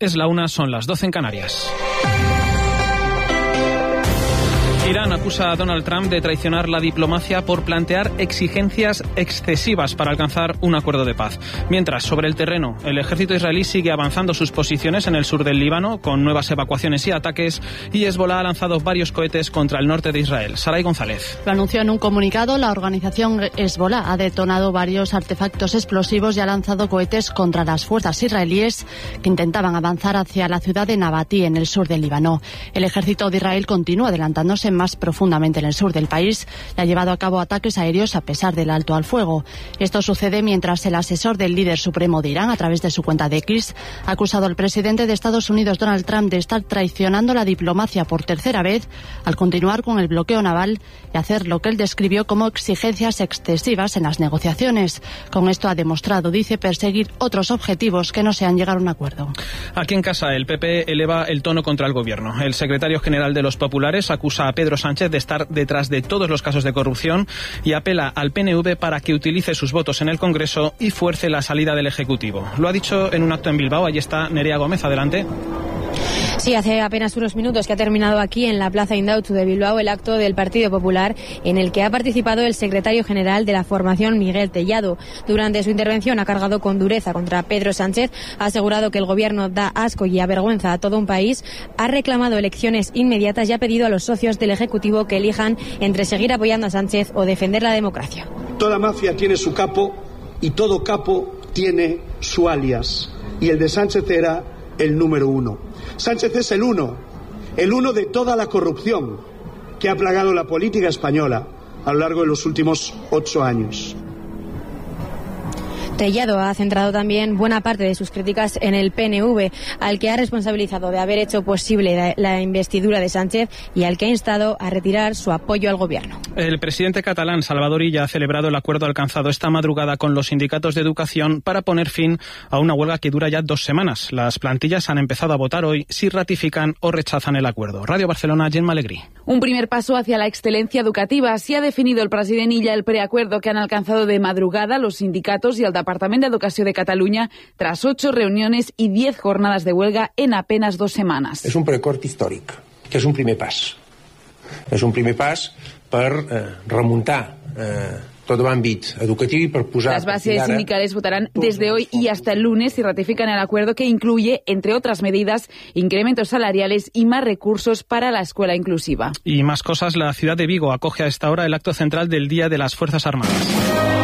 Es la 1, son las 12 en Canarias. Irán acusa a Donald Trump de traicionar la diplomacia por plantear exigencias excesivas para alcanzar un acuerdo de paz. Mientras, sobre el terreno, el ejército israelí sigue avanzando sus posiciones en el sur del Líbano con nuevas evacuaciones y ataques, y Hezbollah ha lanzado varios cohetes contra el norte de Israel. Saray González. Lo anunció en un comunicado. La organización Hezbollah ha detonado varios artefactos explosivos y ha lanzado cohetes contra las fuerzas israelíes que intentaban avanzar hacia la ciudad de Nabatí, en el sur del Líbano. El ejército de Israel continúa adelantándose más profundamente en el sur del país y ha llevado a cabo ataques aéreos a pesar del alto al fuego. Esto sucede mientras el asesor del líder supremo de Irán, a través de su cuenta de X, ha acusado al presidente de Estados Unidos, Donald Trump, de estar traicionando la diplomacia por tercera vez al continuar con el bloqueo naval y hacer lo que él describió como exigencias excesivas en las negociaciones. Con esto ha demostrado, dice, perseguir otros objetivos que no sean llegar a un acuerdo. Aquí en casa, el PP eleva el tono contra el gobierno. El secretario general de los populares acusa a Pedro Sánchez de estar detrás de todos los casos de corrupción y apela al PNV para que utilice sus votos en el Congreso y fuerce la salida del Ejecutivo. Lo ha dicho en un acto en Bilbao. Allí está Nerea Gómez. Adelante. Sí, hace apenas unos minutos que ha terminado aquí en la Plaza Indautxu de Bilbao el acto del Partido Popular, en el que ha participado el secretario general de la formación, Miguel Tellado. Durante su intervención ha cargado con dureza contra Pedro Sánchez, ha asegurado que el gobierno da asco y avergüenza a todo un país, ha reclamado elecciones inmediatas y ha pedido a los socios del Ejecutivo que elijan entre seguir apoyando a Sánchez o defender la democracia. Toda mafia tiene su capo y todo capo tiene su alias, y el de Sánchez era el número 1. Sánchez es el uno de toda la corrupción que ha plagado la política española a lo largo de los últimos 8 años. Tellado ha centrado también buena parte de sus críticas en el PNV, al que ha responsabilizado de haber hecho posible la investidura de Sánchez y al que ha instado a retirar su apoyo al gobierno. El presidente catalán, Salvador Illa, ha celebrado el acuerdo alcanzado esta madrugada con los sindicatos de educación para poner fin a una huelga que dura ya 2 semanas. Las plantillas han empezado a votar hoy si ratifican o rechazan el acuerdo. Radio Barcelona, Gemma Alegrí. Un primer paso hacia la excelencia educativa. Así ha definido el president Illa el preacuerdo que han alcanzado de madrugada los sindicatos y el Departament d'Educació de Catalunya tras 8 reuniones y 10 jornadas de huelga en apenas 2 semanas. És un preacord històric, que és un primer pas. És un primer pas per remuntar tot l'àmbit educatiu y per posar... Las bases sindicales votarán desde hoy y hasta el lunes y ratifican el acuerdo que incluye, entre otras medidas, incrementos salariales y más recursos para la escuela inclusiva. Y más cosas, la ciudad de Vigo acoge a esta hora el acto central del Día de las Fuerzas Armadas.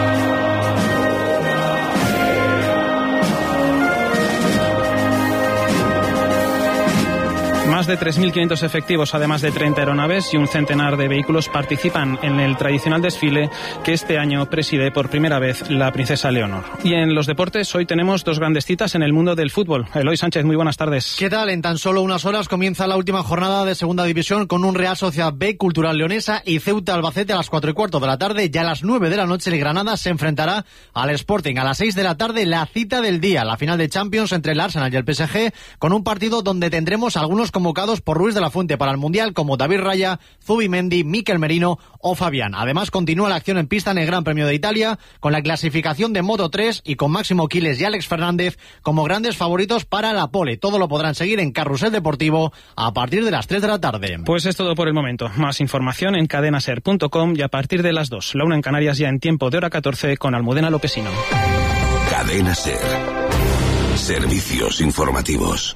Más de 3.500 efectivos, además de 30 aeronaves y un centenar de vehículos, participan en el tradicional desfile que este año preside por primera vez la princesa Leonor. Y en los deportes, hoy tenemos 2 grandes citas en el mundo del fútbol. Eloy Sánchez, muy buenas tardes. ¿Qué tal? En tan solo unas horas comienza la última jornada de Segunda División con un Real Sociedad B, Cultural Leonesa y Ceuta Albacete a las 4:15 de la tarde. Ya a las 9 de la noche el Granada se enfrentará al Sporting. A las 6 de la tarde la cita del día, la final de Champions entre el Arsenal y el PSG, con un partido donde tendremos algunos convocados por Ruiz de la Fuente para el Mundial, como David Raya, Zubimendi, Mikel Merino o Fabián. Además, continúa la acción en pista en el Gran Premio de Italia, con la clasificación de Moto3 y con Máximo Quiles y Alex Fernández como grandes favoritos para la pole. Todo lo podrán seguir en Carrusel Deportivo a partir de las 3 de la tarde. Pues es todo por el momento. Más información en cadenaser.com y a partir de las 2. La 1 en Canarias, ya en tiempo de hora 14 con Almudena Lopesino. Cadena Ser. Servicios informativos.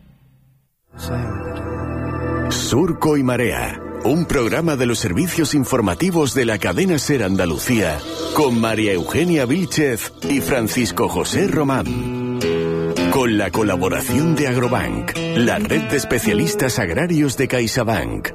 Surco y Marea, un programa de los servicios informativos de la cadena SER Andalucía, con María Eugenia Vílchez y Francisco José Román. Con la colaboración de Agrobank, la red de especialistas agrarios de CaixaBank.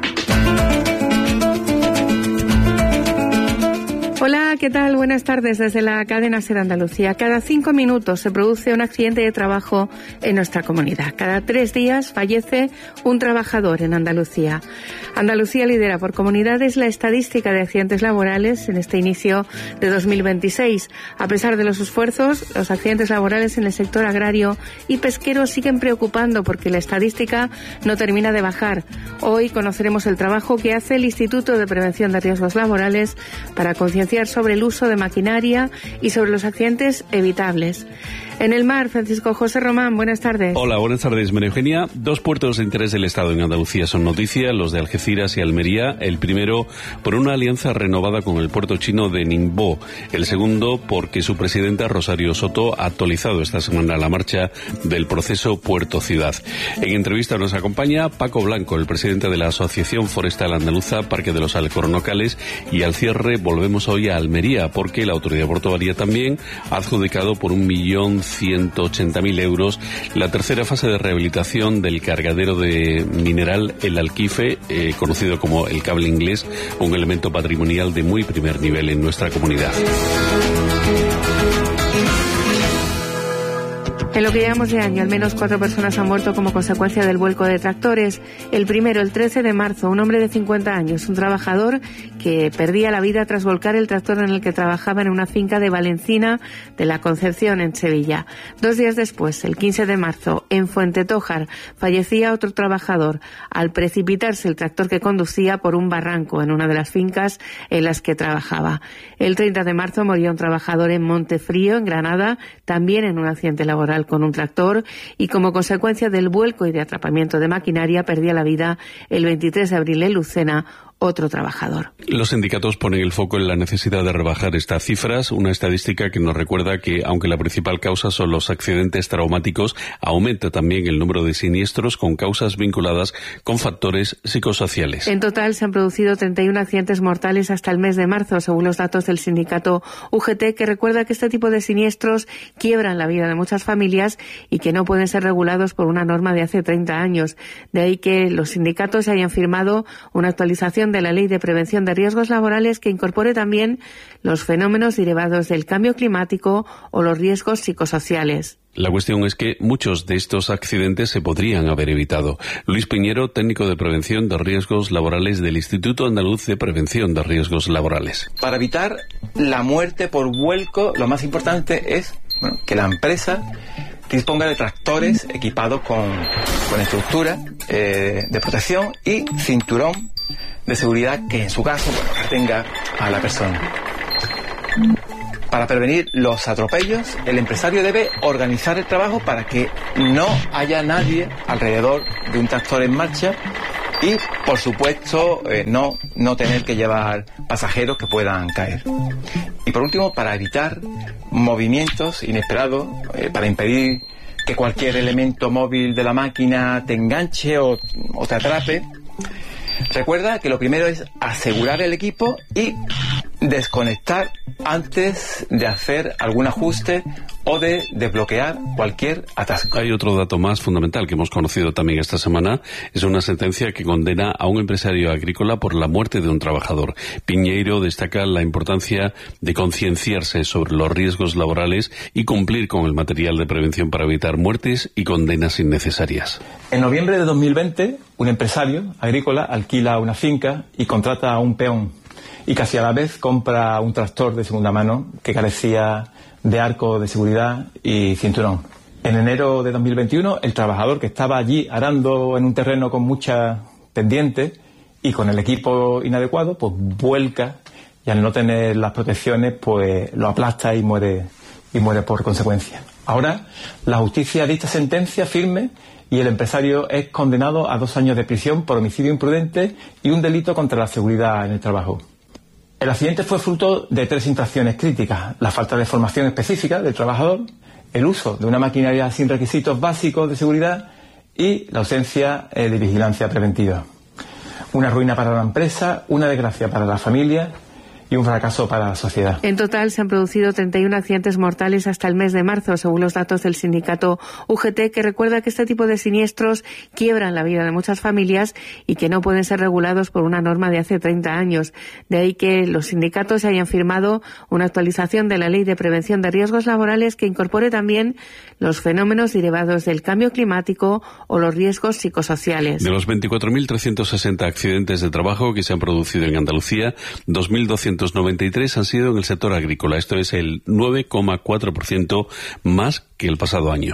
Hola, ¿qué tal? Buenas tardes desde la cadena SER Andalucía. Cada 5 minutos se produce un accidente de trabajo en nuestra comunidad. Cada 3 días fallece un trabajador en Andalucía. Andalucía lidera por comunidades la estadística de accidentes laborales en este inicio de 2026. A pesar de los esfuerzos, los accidentes laborales en el sector agrario y pesquero siguen preocupando porque la estadística no termina de bajar. Hoy conoceremos el trabajo que hace el Instituto de Prevención de Riesgos Laborales para concienciar sobre sobre el uso de maquinaria y sobre los accidentes evitables. En el mar, Francisco José Román, buenas tardes. Hola, buenas tardes, María Eugenia. 2 puertos de interés del Estado en Andalucía son noticia, los de Algeciras y Almería. El primero por una alianza renovada con el puerto chino de Ningbo. El segundo porque su presidenta Rosario Soto ha actualizado esta semana la marcha del proceso Puerto Ciudad. En entrevista nos acompaña Paco Blanco, el presidente de la Asociación Forestal Andaluza, Parque de los Alcornocales, y al cierre volvemos hoy a Almería porque la autoridad portuaria también ha adjudicado por 1.180.000 euros la tercera fase de rehabilitación del cargadero de mineral El Alquife, conocido como el cable inglés, un elemento patrimonial de muy primer nivel en nuestra comunidad. En lo que llevamos de año, al menos 4 personas han muerto como consecuencia del vuelco de tractores. El primero, el 13 de marzo, un hombre de 50 años, un trabajador que perdía la vida tras volcar el tractor en el que trabajaba en una finca de Valencina de la Concepción, en Sevilla. 2 días después, el 15 de marzo, en Fuentetójar, fallecía otro trabajador al precipitarse el tractor que conducía por un barranco en una de las fincas en las que trabajaba. El 30 de marzo moría un trabajador en Montefrío, en Granada, también en un accidente laboral con un tractor, y como consecuencia del vuelco y de atrapamiento de maquinaria perdía la vida el 23 de abril en Lucena otro trabajador. Los sindicatos ponen el foco en la necesidad de rebajar estas cifras, una estadística que nos recuerda que, aunque la principal causa son los accidentes traumáticos, aumenta también el número de siniestros con causas vinculadas con factores psicosociales. En total se han producido 31 accidentes mortales hasta el mes de marzo, según los datos del sindicato UGT, que recuerda que este tipo de siniestros quiebran la vida de muchas familias y que no pueden ser regulados por una norma de hace 30 años. De ahí que los sindicatos hayan firmado una actualización de la Ley de Prevención de Riesgos Laborales que incorpore también los fenómenos derivados del cambio climático o los riesgos psicosociales. La cuestión es que muchos de estos accidentes se podrían haber evitado. Luis Piñero, técnico de prevención de riesgos laborales del Instituto Andaluz de Prevención de Riesgos Laborales. Para evitar la muerte por vuelco, lo más importante es que la empresa disponga de tractores equipados con estructura de protección y cinturón de seguridad que en su caso tenga a la persona. Para prevenir los atropellos, el empresario debe organizar el trabajo para que no haya nadie alrededor de un tractor en marcha y, por supuesto, no tener que llevar pasajeros que puedan caer. Y por último, para evitar movimientos inesperados, para impedir que cualquier elemento móvil de la máquina te enganche o te atrape, recuerda que lo primero es asegurar el equipo y desconectar antes de hacer algún ajuste o de desbloquear cualquier atasco. Hay otro dato más fundamental que hemos conocido también esta semana. Es una sentencia que condena a un empresario agrícola por la muerte de un trabajador. Piñeiro destaca la importancia de concienciarse sobre los riesgos laborales y cumplir con el material de prevención para evitar muertes y condenas innecesarias. En noviembre de 2020, un empresario agrícola alquila una finca y contrata a un peón, y casi a la vez compra un tractor de segunda mano que carecía de arco de seguridad y cinturón. En enero de 2021, el trabajador, que estaba allí arando en un terreno con mucha pendiente y con el equipo inadecuado, pues vuelca, y al no tener las protecciones, pues lo aplasta y muere por consecuencia. Ahora, la justicia dicta sentencia firme y el empresario es condenado a 2 años de prisión por homicidio imprudente y un delito contra la seguridad en el trabajo. El accidente fue fruto de 3 infracciones críticas: la falta de formación específica del trabajador, el uso de una maquinaria sin requisitos básicos de seguridad y la ausencia de vigilancia preventiva. Una ruina para la empresa, una desgracia para la familia y un fracaso para la sociedad. En total se han producido 31 accidentes mortales hasta el mes de marzo, según los datos del sindicato UGT, que recuerda que este tipo de siniestros quiebran la vida de muchas familias y que no pueden ser regulados por una norma de hace 30 años. De ahí que los sindicatos hayan firmado una actualización de la Ley de Prevención de Riesgos Laborales que incorpore también los fenómenos derivados del cambio climático o los riesgos psicosociales. De los 24.360 accidentes de trabajo que se han producido en Andalucía, 2.293 han sido en el sector agrícola. Esto es el 9,4% más que el pasado año.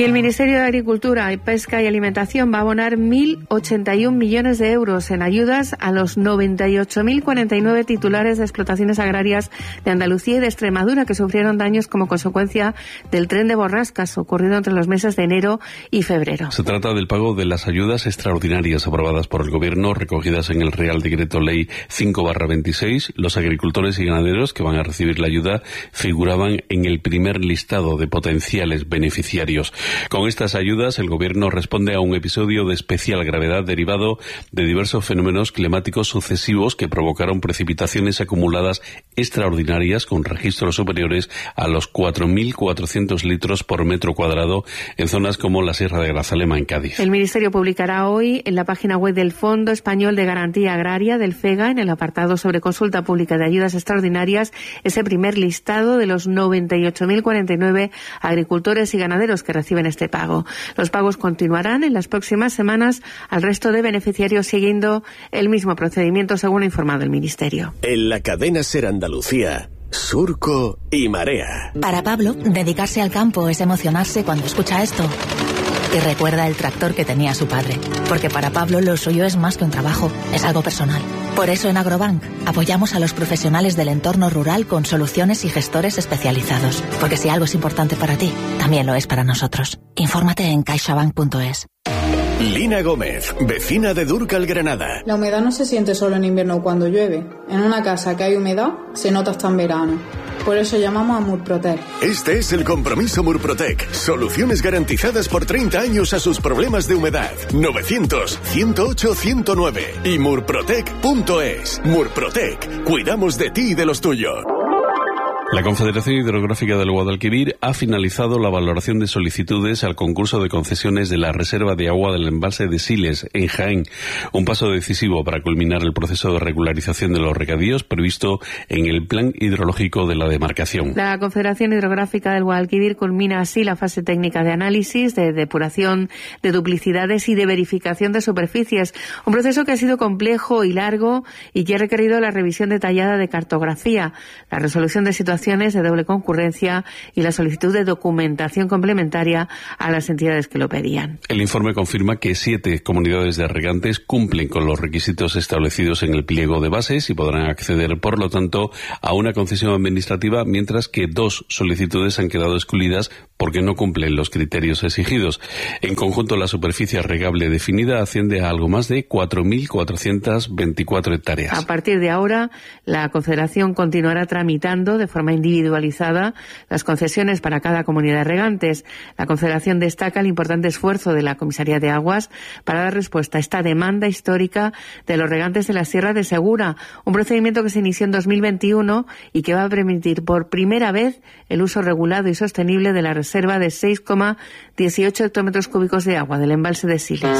Y el Ministerio de Agricultura, Pesca y Alimentación va a abonar 1.081 millones de euros en ayudas a los 98.049 titulares de explotaciones agrarias de Andalucía y de Extremadura que sufrieron daños como consecuencia del tren de borrascas ocurrido entre los meses de enero y febrero. Se trata del pago de las ayudas extraordinarias aprobadas por el Gobierno, recogidas en el Real Decreto Ley 5/26. Los agricultores y ganaderos que van a recibir la ayuda figuraban en el primer listado de potenciales beneficiarios. Con estas ayudas, el Gobierno responde a un episodio de especial gravedad derivado de diversos fenómenos climáticos sucesivos que provocaron precipitaciones acumuladas extraordinarias con registros superiores a los 4.400 litros por metro cuadrado en zonas como la Sierra de Grazalema, en Cádiz. El Ministerio publicará hoy en la página web del Fondo Español de Garantía Agraria, del FEGA, en el apartado sobre consulta pública de ayudas extraordinarias, ese primer listado de los 98.049 agricultores y ganaderos que reciben este pago. Los pagos continuarán en las próximas semanas al resto de beneficiarios siguiendo el mismo procedimiento, según ha informado el Ministerio. En la cadena SER Andalucía, Surco y Marea. Para Pablo, dedicarse al campo es emocionarse cuando escucha esto. Y recuerda el tractor que tenía su padre. Porque para Pablo lo suyo es más que un trabajo, es algo personal. Por eso en Agrobank apoyamos a los profesionales del entorno rural con soluciones y gestores especializados. Porque si algo es importante para ti, también lo es para nosotros. Infórmate en caixabank.es. Lina Gómez, vecina de Dúrcal, Granada. La humedad no se siente solo en invierno o cuando llueve. En una casa que hay humedad, se nota hasta en verano. Por eso llamamos a Murprotec. Este es el compromiso Murprotec. Soluciones garantizadas por 30 años a sus problemas de humedad. 900-108-109 y murprotec.es. Murprotec. Cuidamos de ti y de los tuyos. La Confederación Hidrográfica del Guadalquivir ha finalizado la valoración de solicitudes al concurso de concesiones de la reserva de agua del embalse de Siles, en Jaén, un paso decisivo para culminar el proceso de regularización de los regadíos previsto en el Plan Hidrológico de la demarcación. La Confederación Hidrográfica del Guadalquivir culmina así la fase técnica de análisis, de depuración de duplicidades y de verificación de superficies, un proceso que ha sido complejo y largo y que ha requerido la revisión detallada de cartografía, la resolución de situaciones de doble concurrencia y la solicitud de documentación complementaria a las entidades que lo pedían. El informe confirma que 7 comunidades de regantes cumplen con los requisitos establecidos en el pliego de bases y podrán acceder, por lo tanto, a una concesión administrativa, mientras que 2 solicitudes han quedado excluidas porque no cumplen los criterios exigidos. En conjunto, la superficie regable definida asciende a algo más de 4.424 hectáreas. A partir de ahora, la Confederación continuará tramitando de forma individualizada las concesiones para cada comunidad de regantes. La Confederación destaca el importante esfuerzo de la Comisaría de Aguas para dar respuesta a esta demanda histórica de los regantes de la Sierra de Segura, un procedimiento que se inició en 2021 y que va a permitir por primera vez el uso regulado y sostenible de la reserva de 6,18 hectómetros cúbicos de agua del embalse de Siles.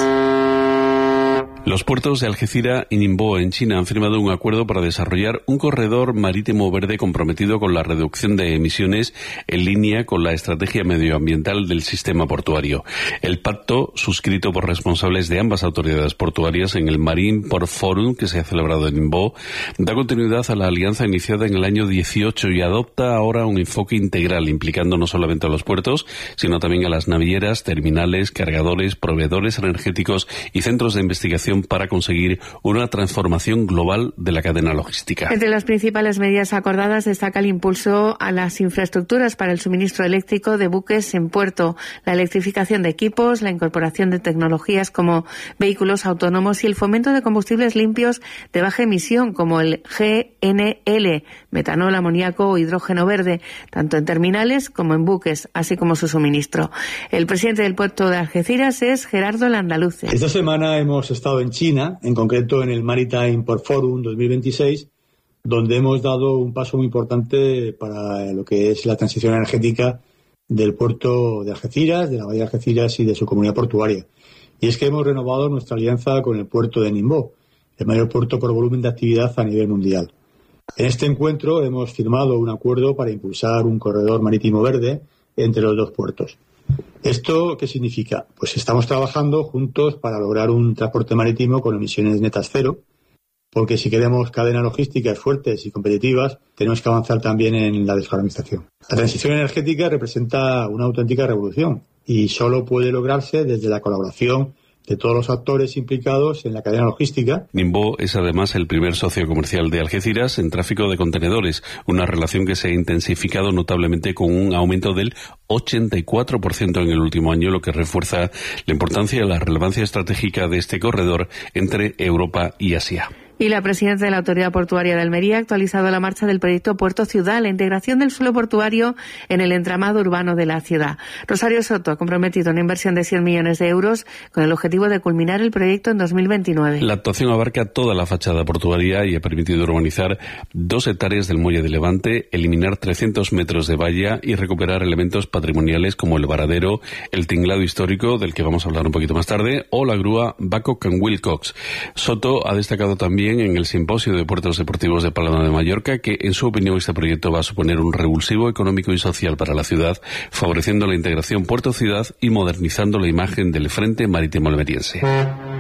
Los puertos de Algeciras y Ningbo, en China, han firmado un acuerdo para desarrollar un corredor marítimo verde comprometido con la reduccción de emisiones en línea con la estrategia medioambiental del sistema portuario. El pacto, suscrito por responsables de ambas autoridades portuarias en el Marine Port Forum, que se ha celebrado en Ningbo, da continuidad a la alianza iniciada en el año 18 y adopta ahora un enfoque integral, implicando no solamente a los puertos, sino también a las navieras, terminales, cargadores, proveedores energéticos y centros de investigación para conseguir una transformación global de la cadena logística. Entre las principales medidas acordadas destaca el impulso a las infraestructuras para el suministro eléctrico de buques en puerto, la electrificación de equipos, la incorporación de tecnologías como vehículos autónomos y el fomento de combustibles limpios de baja emisión como el GNL, metanol, amoníaco o hidrógeno verde, tanto en terminales como en buques, así como su suministro. El presidente del puerto de Algeciras es Gerardo Landaluce. Esta semana hemos estado en China, en concreto en el Maritime Port Forum 2026, donde hemos dado un paso muy importante para lo que es la transición energética del puerto de Algeciras, de la bahía de Algeciras y de su comunidad portuaria. Y es que hemos renovado nuestra alianza con el puerto de Ningbo, el mayor puerto por volumen de actividad a nivel mundial. En este encuentro hemos firmado un acuerdo para impulsar un corredor marítimo verde entre los dos puertos. ¿Esto qué significa? Pues estamos trabajando juntos para lograr un transporte marítimo con emisiones netas cero, porque si queremos cadenas logísticas fuertes y competitivas, tenemos que avanzar también en la descarbonización. La transición energética representa una auténtica revolución, y solo puede lograrse desde la colaboración de todos los actores implicados en la cadena logística. Nimbo es además el primer socio comercial de Algeciras en tráfico de contenedores, una relación que se ha intensificado notablemente con un aumento del 84% en el último año, lo que refuerza la importancia y la relevancia estratégica de este corredor entre Europa y Asia. Y la presidenta de la Autoridad Portuaria de Almería ha actualizado la marcha del proyecto Puerto Ciudad, la integración del suelo portuario en el entramado urbano de la ciudad. Rosario Soto ha comprometido una inversión de 100 millones de euros con el objetivo de culminar el proyecto en 2029. La actuación abarca toda la fachada portuaria y ha permitido urbanizar 2 hectáreas del muelle de Levante, eliminar 300 metros de valla y recuperar elementos patrimoniales como el varadero, el tinglado histórico, del que vamos a hablar un poquito más tarde, o la grúa Babcock & Wilcox. Soto ha destacado también en el Simposio de Puertos Deportivos de Palma de Mallorca que, en su opinión, este proyecto va a suponer un revulsivo económico y social para la ciudad, favoreciendo la integración puerto-ciudad y modernizando la imagen del Frente Marítimo Almeriense.